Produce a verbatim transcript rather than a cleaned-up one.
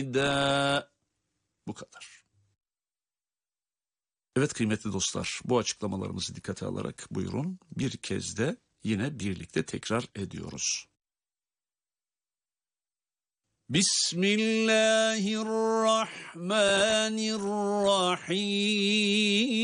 Bu kadar. Evet kıymetli dostlar, bu açıklamalarımızı dikkate alarak buyurun bir kez de yine birlikte tekrar ediyoruz. Bismillahirrahmanirrahim.